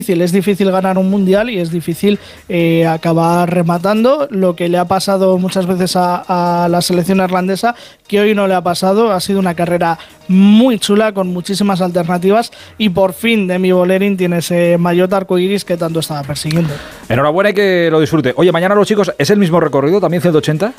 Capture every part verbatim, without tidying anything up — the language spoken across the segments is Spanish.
Es difícil ganar un mundial y es difícil eh, acabar rematando, lo que le ha pasado muchas veces a, a la selección irlandesa, que hoy no le ha pasado. Ha sido una carrera muy chula, con muchísimas alternativas, y por fin Demi Vollering tiene ese maillot arcoiris que tanto estaba persiguiendo. Enhorabuena y que lo disfrute. Oye, mañana los chicos, ¿es el mismo recorrido, también ciento ochenta?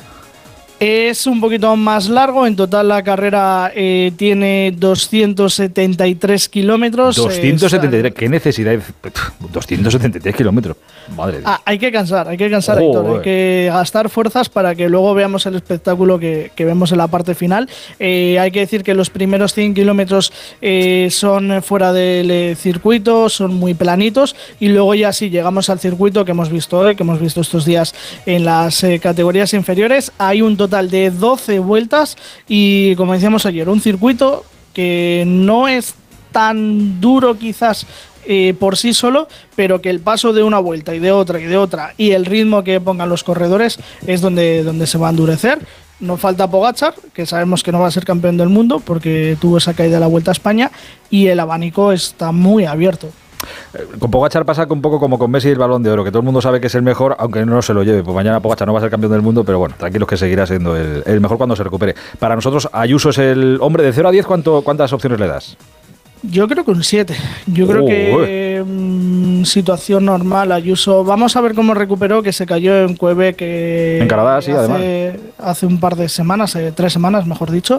Es un poquito más largo. En total la carrera eh, tiene doscientos setenta y tres kilómetros. doscientos setenta y tres, qué necesidad. doscientos setenta y tres kilómetros. Madre de Dios. Ah, hay que cansar, hay que cansar, oh, Héctor. eh. Hay que gastar fuerzas para que luego veamos el espectáculo que, que vemos en la parte final. Eh, hay que decir que los primeros cien kilómetros eh, son fuera del eh, circuito, son muy planitos, y luego ya sí llegamos al circuito que hemos visto hoy, que hemos visto estos días en las eh, categorías inferiores. Hay un total de doce vueltas y, como decíamos ayer, un circuito que no es tan duro quizás eh, por sí solo, pero que el paso de una vuelta y de otra y de otra y el ritmo que pongan los corredores es donde, donde se va a endurecer. No falta Pogačar, que sabemos que no va a ser campeón del mundo porque tuvo esa caída de la Vuelta a España, y el abanico está muy abierto. Con Pogačar pasa un poco como con Messi y el Balón de Oro, que todo el mundo sabe que es el mejor, aunque no se lo lleve. Pues mañana Pogačar no va a ser campeón del mundo, pero bueno, tranquilos que seguirá siendo el, el mejor cuando se recupere. Para nosotros, Ayuso es el hombre de cero a diez. ¿Cuánto, ¿Cuántas opciones le das? Yo creo que un siete. Yo creo oh, que mmm, situación normal. Ayuso, vamos a ver cómo recuperó, que se cayó en Quebec eh, en Canadá, sí, hace, además. hace un par de semanas, eh, tres semanas, mejor dicho.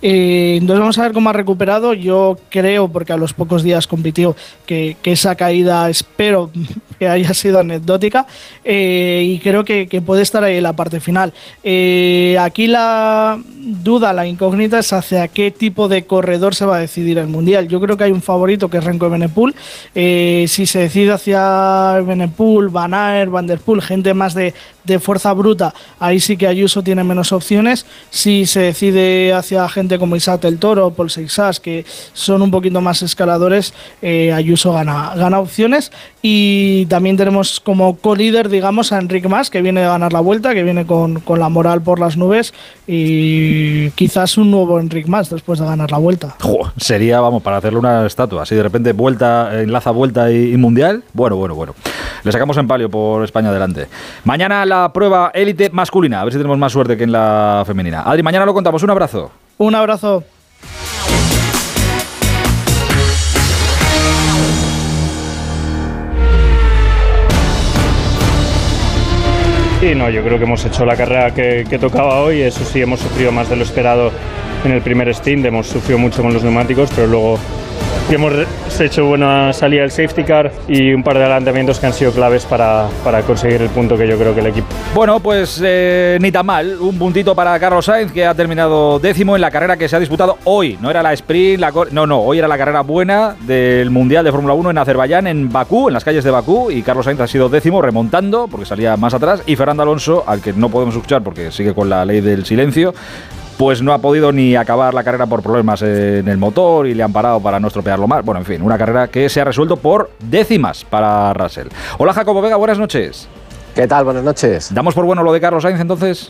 Eh, entonces vamos a ver cómo ha recuperado. Yo creo, porque a los pocos días compitió, que, que esa caída espero que haya sido anecdótica, eh, y creo que, que puede estar ahí en la parte final. Eh, aquí la duda, la incógnita es hacia qué tipo de corredor se va a decidir el Mundial. Yo creo que hay un favorito que es Remco Evenepoel. Eh, si se decide hacia Evenepoel, Van Aert, Van der Poel, gente más de, de fuerza bruta, ahí sí que Ayuso tiene menos opciones. Si se decide hacia gente como Isaac el Toro, Paul Seixas, que son un poquito más escaladores, eh, Ayuso gana, gana opciones. Y también tenemos como co-líder, digamos, a Enric Mas, que viene de ganar la Vuelta, que viene con, con la moral por las nubes, y quizás un nuevo Enric Mas después de ganar la Vuelta. Jo, sería, vamos, para hacerle una estatua, así de repente vuelta, enlaza vuelta y, y mundial. Bueno, bueno, bueno. Le sacamos en palio por España adelante. Mañana la prueba élite masculina, a ver si tenemos más suerte que en la femenina. Adri, mañana lo contamos. Un abrazo. Un abrazo. Sí, no, yo creo que hemos hecho la carrera que, que tocaba hoy. Eso sí, hemos sufrido más de lo esperado en el primer stint, hemos sufrido mucho con los neumáticos, pero luego hemos hecho buena salida del safety car y un par de adelantamientos que han sido claves para, para conseguir el punto que yo creo que el equipo. Bueno, pues eh, ni tan mal, un puntito para Carlos Sainz, que ha terminado décimo en la carrera que se ha disputado hoy. No era la sprint, la cor- no, no, hoy era la carrera buena del Mundial de Fórmula uno en Azerbaiyán, en Bakú, en las calles de Bakú, y Carlos Sainz ha sido décimo, remontando, porque salía más atrás, y Fernando Alonso, al que no podemos escuchar porque sigue con la ley del silencio, pues no ha podido ni acabar la carrera por problemas en el motor y le han parado para no estropearlo más. Bueno, en fin, una carrera que se ha resuelto por décimas para Russell. Hola, Jacobo Vega, buenas noches. ¿Qué tal? Buenas noches. ¿Damos por bueno lo de Carlos Sainz entonces?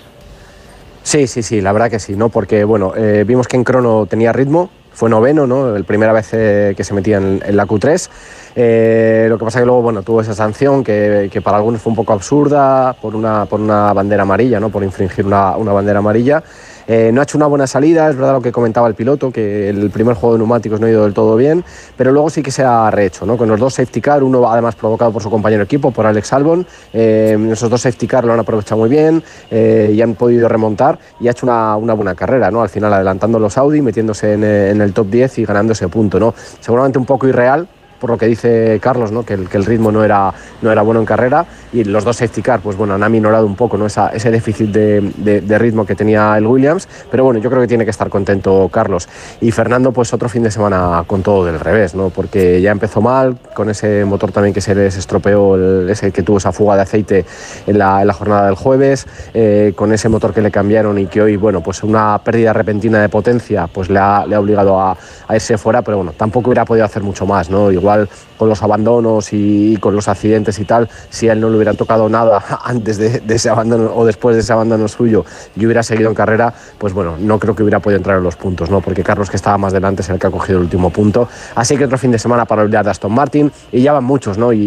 Sí, sí, sí, la verdad que sí, ¿no? Porque, bueno, eh, vimos que en crono tenía ritmo, fue noveno, ¿no? La primera vez eh, que se metía en, en la Q tres. Eh, lo que pasa que luego, bueno, tuvo esa sanción que, que para algunos fue un poco absurda por una, por una bandera amarilla, ¿no? Por infringir una, una bandera amarilla. Eh, no ha hecho una buena salida, es verdad lo que comentaba el piloto, que el primer juego de neumáticos no ha ido del todo bien, pero luego sí que se ha rehecho, ¿no? Con los dos safety car, uno además provocado por su compañero de equipo, por Alex Albon. Eh, esos dos safety car lo han aprovechado muy bien eh, y han podido remontar y ha hecho una, una buena carrera, ¿no? Al final adelantando los Audi, metiéndose en, en el top diez y ganando ese punto, ¿no? Seguramente un poco irreal, por lo que dice Carlos, ¿no? que, el, que el ritmo no era, no era bueno en carrera, y los dos safety car pues bueno, han aminorado un poco, ¿no? Esa, ese déficit de, de, de ritmo que tenía el Williams, pero bueno, yo creo que tiene que estar contento Carlos. Y Fernando, pues otro fin de semana con todo del revés, ¿no? Porque ya empezó mal, con ese motor también que se les estropeó, el, ese que tuvo esa fuga de aceite en la, en la jornada del jueves, eh, con ese motor que le cambiaron y que hoy, bueno, pues una pérdida repentina de potencia pues le ha, le ha obligado a, a irse fuera, pero bueno, tampoco hubiera podido hacer mucho más, ¿no? Igual igual con los abandonos y, y con los accidentes y tal, si a él no le hubiera tocado nada antes de, de ese abandono o después de ese abandono suyo y hubiera seguido en carrera, pues bueno, no creo que hubiera podido entrar en los puntos, ¿no? Porque Carlos, que estaba más delante, es el que ha cogido el último punto. Así que otro fin de semana para olvidar de Aston Martin, y ya van muchos, ¿no? Y